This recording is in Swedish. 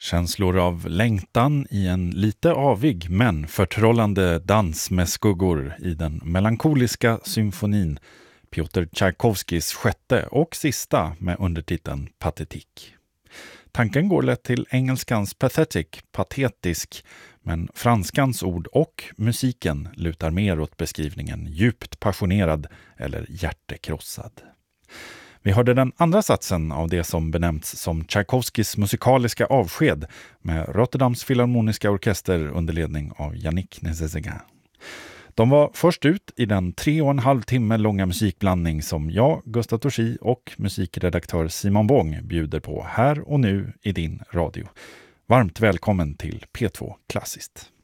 Känslor av längtan i en lite avig men förtrollande dans med skuggor i den melankoliska symfonin Piotr Tchaikovskis sjätte och sista med undertiteln Patetik. Tanken går lätt till engelskans pathetic, patetisk, men franskans ord och musiken lutar mer åt beskrivningen djupt passionerad eller hjärtekrossad. Vi hörde den andra satsen av det som benämnts som Tchaikovskis musikaliska avsked med Rotterdams Filharmoniska Orkester under ledning av Yannick Nézet-Séguin. De var först ut i den 3,5 timme långa musikblandning som jag, Gustaf Torsi och musikredaktör Simon Bång bjuder på här och nu i din radio. Varmt välkommen till P2 Klassiskt.